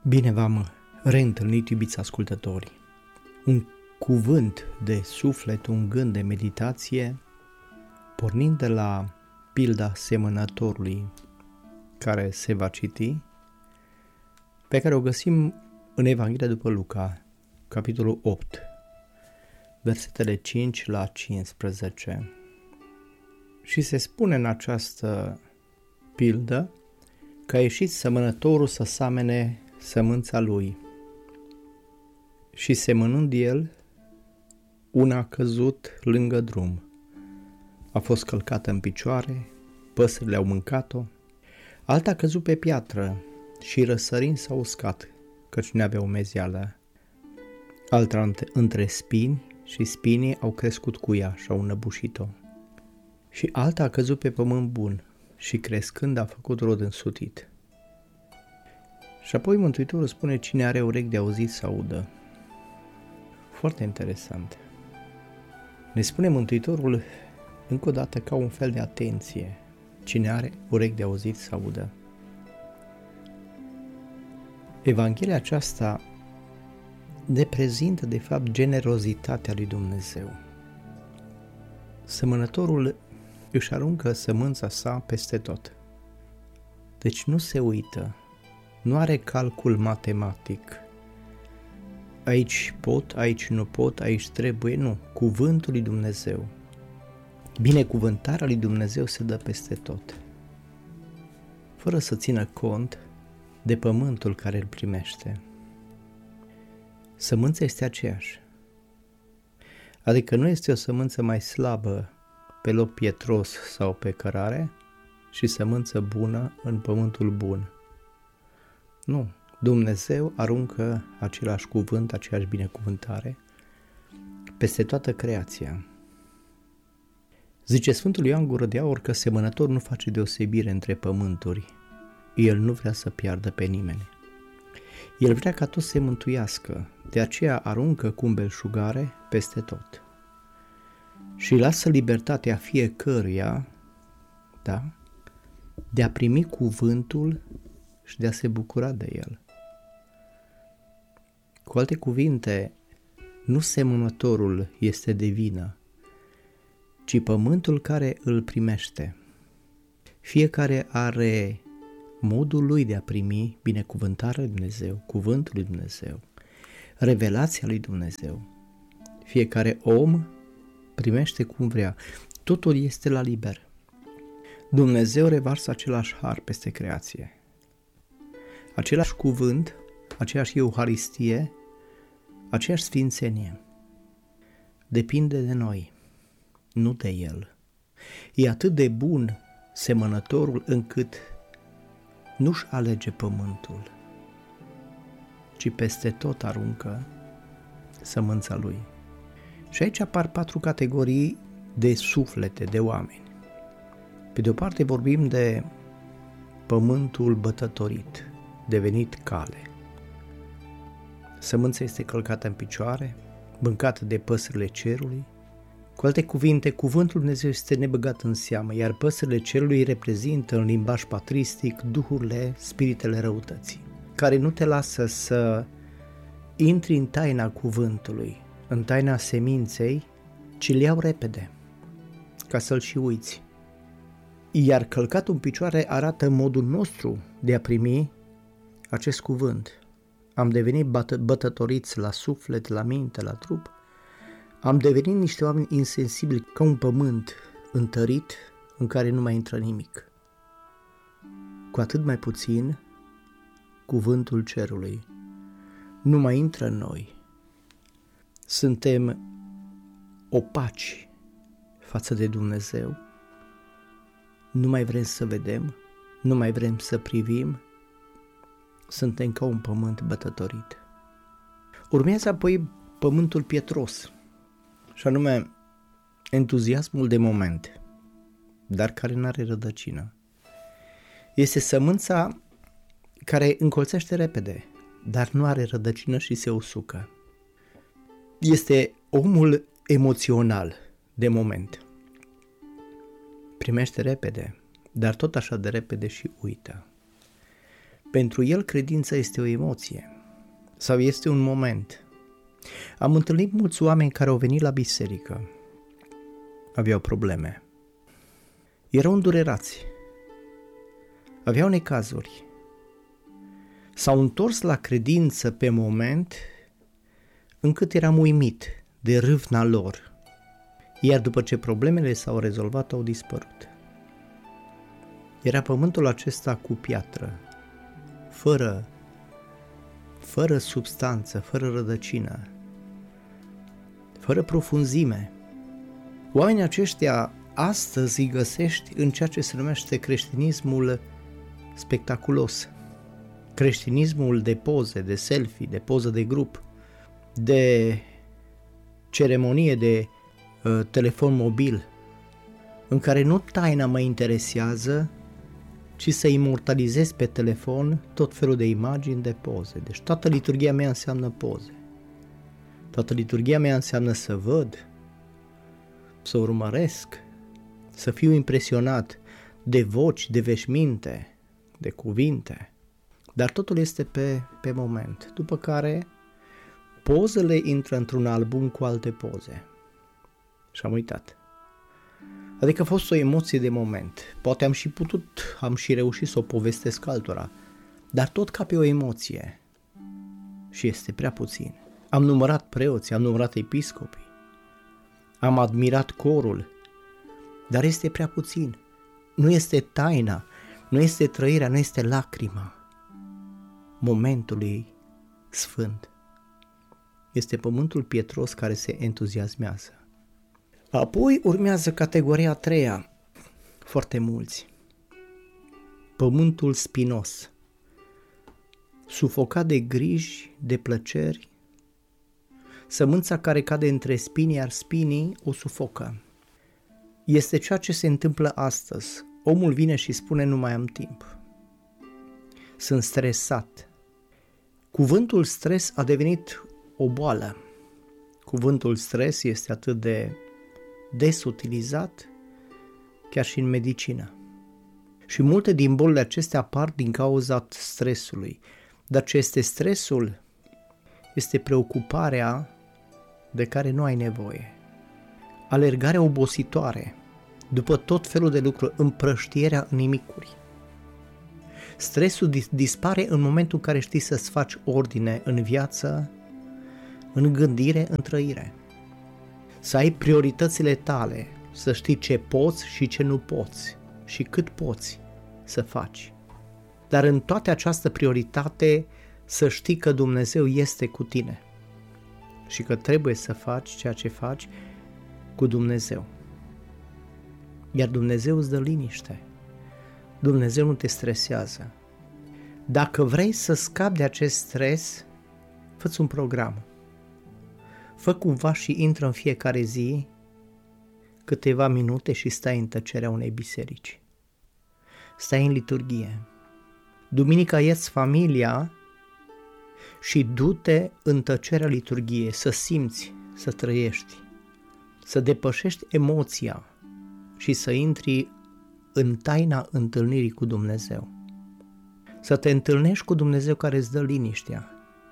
Bine v-am reîntâlnit, iubiți ascultători. Un cuvânt de suflet, un gând de meditație, pornind de la pilda semănătorului care se va citi, pe care o găsim în Evanghelia după Luca, capitolul 8, versetele 5 la 15. Și se spune în această pildă că a ieșit semănătorul să samene sămânța lui și semănând el, una a căzut lângă drum, a fost călcată în picioare, păsările au mâncat-o, alta a căzut pe piatră și răsărind s-a uscat, căci nu avea umezeală, alta între spini și spinii au crescut cu ea și au înăbușit-o, și alta a căzut pe pământ bun și crescând a făcut rod însutit. Și apoi Mântuitorul spune: cine are urechi de auzit să audă. Foarte interesant. Ne spune Mântuitorul încă o dată ca un fel de atenție: cine are urechi de auzit să audă. Evanghelia aceasta ne prezintă de fapt generozitatea lui Dumnezeu. Semănătorul își aruncă sămânța sa peste tot. Deci nu se uită, nu are calcul matematic. Aici pot, aici nu pot, aici trebuie, nu. Cuvântul lui Dumnezeu, binecuvântarea lui Dumnezeu se dă peste tot, fără să țină cont de pământul care îl primește. Sămânța este aceeași. Adică nu este o sămânță mai slabă pe loc pietros sau pe cărare și sămânță bună în pământul bun. Nu, Dumnezeu aruncă același cuvânt, aceeași binecuvântare peste toată creația. Zice Sfântul Ioan Gură de Aur că semănătorul nu face deosebire între pământuri. El nu vrea să piardă pe nimeni. El vrea ca toți să se mântuiască, de aceea aruncă cu îmbelșugare peste tot. Și lasă libertatea fiecăruia, de a primi cuvântul și de a se bucura de el. Cu alte cuvinte, nu semănătorul este de vină, ci pământul care îl primește. Fiecare are modul lui de a primi binecuvântarea lui Dumnezeu, cuvântul lui Dumnezeu, revelația lui Dumnezeu. Fiecare om primește cum vrea. Totul este la liber. Dumnezeu revarsă același har peste creație. Același cuvânt, aceeași Euharistie, aceeași sfințenie. Depinde de noi, nu de el. E atât de bun semănătorul încât nu-și alege pământul, ci peste tot aruncă sămânța lui. Și aici apar 4 categorii de suflete, de oameni. Pe de o parte vorbim de pământul bătătorit, devenit cale. Sămânța este călcată în picioare, mâncată de păsările cerului. Cu alte cuvinte, cuvântul Dumnezeu este nebăgat în seamă, iar păsările cerului reprezintă în limbaj patristic duhurile, spiritele răutății, care nu te lasă să intri în taina cuvântului, în taina seminței, ci le iau repede, ca să-l și uiți. Iar călcatul în picioare arată modul nostru de a primi acest cuvânt. Am devenit bătătoriți la suflet, la minte, la trup. Am devenit niște oameni insensibili, ca un pământ întărit în care nu mai intră nimic. Cu atât mai puțin cuvântul cerului nu mai intră în noi. Suntem opaci față de Dumnezeu. Nu mai vrem să vedem, nu mai vrem să privim. Suntem ca un pământ bătătorit. Urmează apoi pământul pietros, și anume entuziasmul de moment, dar care nu are rădăcină. Este sămânța care încolțește repede, dar nu are rădăcină și se usucă. Este omul emoțional de moment. Primește repede, dar tot așa de repede și uită. Pentru el credința este o emoție sau este un moment. Am întâlnit mulți oameni care au venit la biserică, aveau probleme, erau îndurerați, aveau necazuri, s-au întors la credință pe moment încât eram uimit de râvna lor, iar după ce problemele s-au rezolvat, au dispărut. Era pământul acesta cu piatră, fără substanță, fără rădăcină, fără profunzime. Oamenii aceștia astăzi îi găsești în ceea ce se numește creștinismul spectaculos, creștinismul de poze, de selfie, de poză de grup, de ceremonie de telefon mobil, în care nu taina mă interesează, ci să imortalizez pe telefon tot felul de imagini, de poze. Deci toată liturghia mea înseamnă poze. Toată liturghia mea înseamnă să văd, să urmăresc, să fiu impresionat de voci, de veșminte, de cuvinte. Dar totul este pe moment. După care pozele intră într-un album cu alte poze. Și am uitat. Adică a fost o emoție de moment. Poate am și reușit să o povestesc altora, dar tot ca pe o emoție. Și este prea puțin. Am numărat preoții, am numărat episcopii, am admirat corul, dar este prea puțin. Nu este taina, nu este trăirea, nu este lacrima momentului sfânt. Este pământul pietros care se entuziasmează. Apoi urmează categoria a treia, foarte mulți. Pământul spinos, sufocat de griji, de plăceri, sămânța care cade între spini, iar spinii o sufocă. Este ceea ce se întâmplă astăzi. Omul vine și spune: nu mai am timp. Sunt stresat. Cuvântul stres a devenit o boală. Cuvântul stres este atât de des utilizat chiar și în medicină. Și multe din bolile acestea apar din cauza stresului. Dar ce este stresul? Este preocuparea de care nu ai nevoie. Alergarea obositoare după tot felul de lucruri, împrăștierea în nimicuri. Stresul dispare în momentul în care știi să-ți faci ordine în viață, în gândire, în trăire. Să ai prioritățile tale, să știi ce poți și ce nu poți și cât poți să faci. Dar în toată această prioritate să știi că Dumnezeu este cu tine și că trebuie să faci ceea ce faci cu Dumnezeu. Iar Dumnezeu îți dă liniște. Dumnezeu nu te stresează. Dacă vrei să scapi de acest stres, fă-ți un program. Fă cumva și intră în fiecare zi câteva minute și stai în tăcerea unei biserici. Stai în liturghie. Duminica ieși familia și du-te în tăcerea liturghiei, să simți, să trăiești, să depășești emoția și să intri în taina întâlnirii cu Dumnezeu. Să te întâlnești cu Dumnezeu care îți dă liniștea.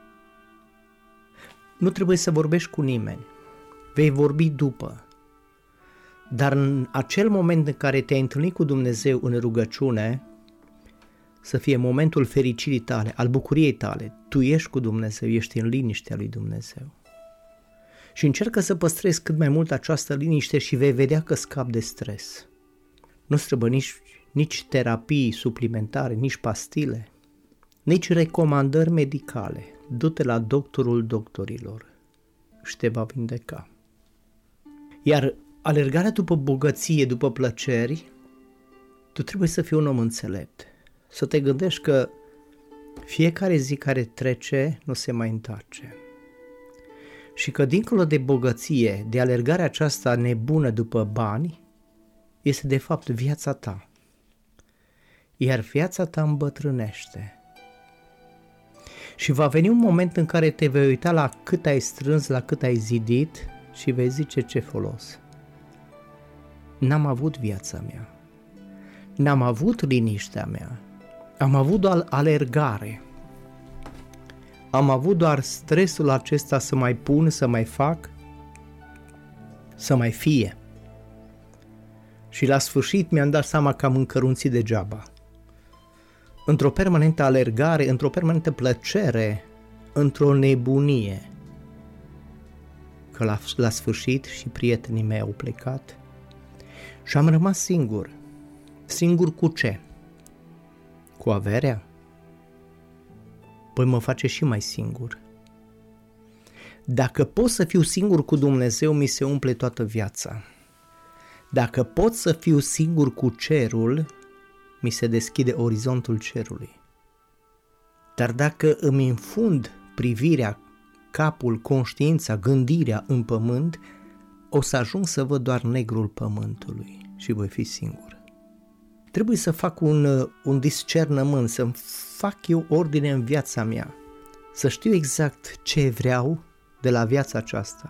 Nu trebuie să vorbești cu nimeni, vei vorbi după. Dar în acel moment în care te-ai întâlnit cu Dumnezeu în rugăciune, să fie momentul fericirii tale, al bucuriei tale. Tu ești cu Dumnezeu, ești în liniștea lui Dumnezeu. Și încercă să păstrezi cât mai mult această liniște și vei vedea că scapi de stres. Nu trebuie nici terapii suplimentare, nici pastile, nici recomandări medicale. Du-te la doctorul doctorilor și te va vindeca. Iar alergarea după bogăție, după plăceri, tu trebuie să fii un om înțelept. Să te gândești că fiecare zi care trece nu se mai întoarce. Și că dincolo de bogăție, de alergarea aceasta nebună după bani, este de fapt viața ta. Iar viața ta îmbătrânește. Și va veni un moment în care te vei uita la cât ai strâns, la cât ai zidit și vei zice: ce folos? N-am avut viața mea. N-am avut liniștea mea. Am avut doar alergare. Am avut doar stresul acesta să mai pun, să mai fac, să mai fie. Și la sfârșit mi-am dat seama că am încărunțit degeaba. Într-o permanentă alergare, într-o permanentă plăcere, într-o nebunie. Că la sfârșit și prietenii mei au plecat și am rămas singur. Singur cu ce? Cu averea? Păi mă face și mai singur. Dacă pot să fiu singur cu Dumnezeu, mi se umple toată viața. Dacă pot să fiu singur cu cerul, mi se deschide orizontul cerului. Dar dacă îmi infund privirea, capul, conștiința, gândirea în pământ, o să ajung să văd doar negrul pământului și voi fi singur. Trebuie să fac un discernământ, să fac eu ordine în viața mea, să știu exact ce vreau de la viața aceasta.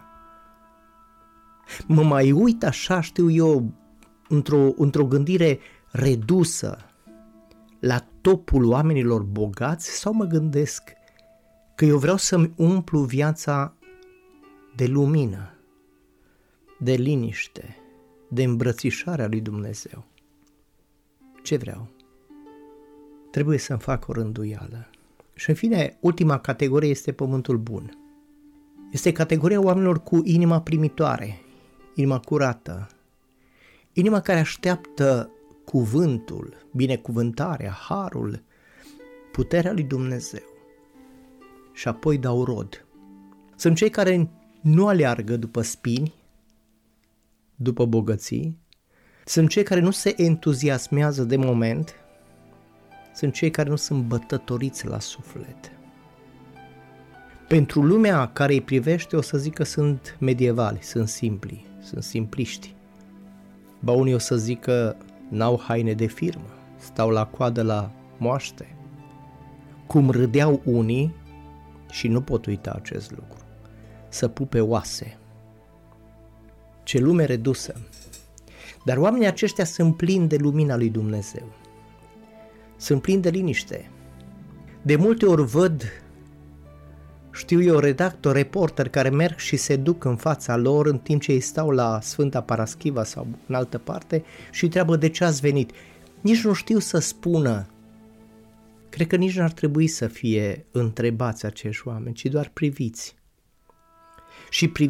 Mă mai uit așa, știu eu, într-o gândire redusă la topul oamenilor bogați sau mă gândesc că eu vreau să-mi umplu viața de lumină, de liniște, de îmbrățișarea lui Dumnezeu. Ce vreau? Trebuie să-mi fac o rânduială. Și în fine, ultima categorie este pământul bun. Este categoria oamenilor cu inima primitoare, inima curată, inima care așteaptă cuvântul, binecuvântarea, harul, puterea lui Dumnezeu și apoi dau rod. Sunt cei care nu aleargă după spini, după bogății, sunt cei care nu se entuziasmează de moment, sunt cei care nu sunt bătătoriți la suflet. Pentru lumea care îi privește o să zic că sunt medievali, sunt simpli, sunt simpliști. Ba unii o să zic că n-au haine de firmă, stau la coadă la moaște. Cum râdeau unii, și nu pot uita acest lucru, să pupe oase. Ce lume redusă! Dar oamenii aceștia sunt plini de lumina lui Dumnezeu. Sunt plini de liniște. De multe ori văd, știu eu, redactori, reporteri care merg și se duc în fața lor în timp ce ei stau la Sfânta Paraschiva sau în altă parte și îi întreabă de ce ați venit. Nici nu știu să spună. Cred că nici n-ar trebui să fie întrebați acești oameni, ci doar priviți. Și